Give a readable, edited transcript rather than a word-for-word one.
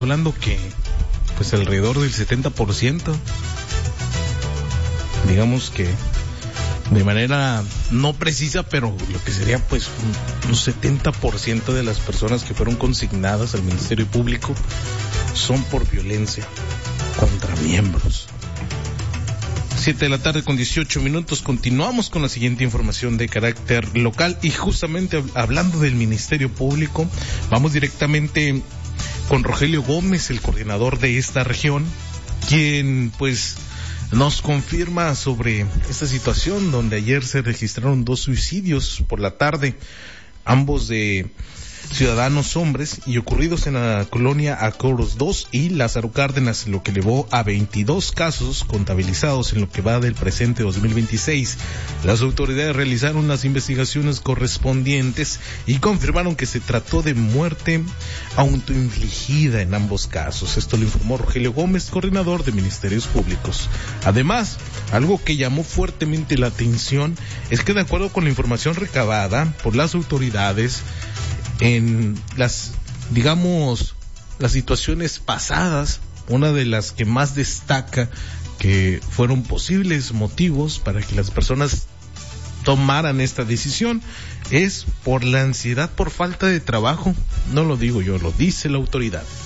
hablando que pues alrededor del 70%, digamos que de manera no precisa, pero lo que sería pues un 70% de las personas que fueron consignadas al Ministerio Público son por violencia contra miembros. 7:18 p.m, continuamos con la siguiente información de carácter local y justamente hablando del Ministerio Público, vamos directamente con Rogelio Gómez, el coordinador de esta región, quien pues nos confirma sobre esta situación donde ayer se registraron 2 suicidios por la tarde, ambos de ciudadanos hombres y ocurridos en la colonia Acoros 2 y Lázaro Cárdenas, lo que llevó a 22 casos contabilizados en lo que va del presente 2026. Las autoridades realizaron las investigaciones correspondientes y confirmaron que se trató de muerte autoinfligida en ambos casos. Esto lo informó Rogelio Gómez, coordinador de Ministerios Públicos. Además, algo que llamó fuertemente la atención es que de acuerdo con la información recabada por las autoridades, en las situaciones pasadas, una de las que más destaca que fueron posibles motivos para que las personas tomaran esta decisión es por la ansiedad por falta de trabajo. No lo digo yo, lo dice la autoridad.